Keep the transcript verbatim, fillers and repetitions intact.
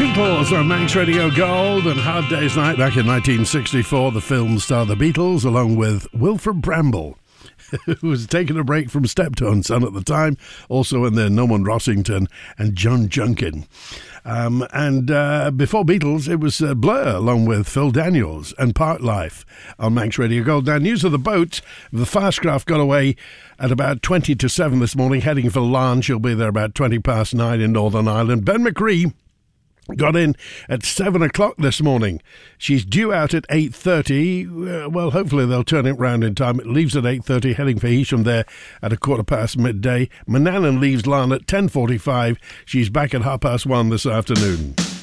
Beatles on Manx Radio Gold, and Hard Day's Night back in nineteen sixty-four, the film starred the Beatles along with Wilfred Bramble, who was taking a break from Steptoe Son at the time, also in there Norman Rossington and John Junkin. Um, and uh, before Beatles, it was uh, Blur along with Phil Daniels and Park Life on Manx Radio Gold. Now, news of the boat. The Fastcraft got away at about twenty to seven this morning, heading for Larne. She'll be there about twenty past nine in Northern Ireland. Ben McCree got in at seven o'clock this morning. She's due out at eight thirty. Uh, well, hopefully they'll turn it round in time. It leaves at eight thirty, heading for Heysham there at a quarter past midday. Manannan leaves Larne at ten forty-five. She's back at half past one this afternoon.